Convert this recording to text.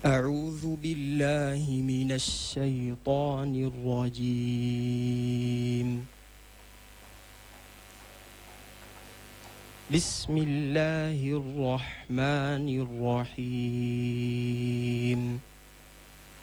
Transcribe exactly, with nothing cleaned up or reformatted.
أعوذ بالله من الشيطان الرجيم بسم الله الرحمن الرحيم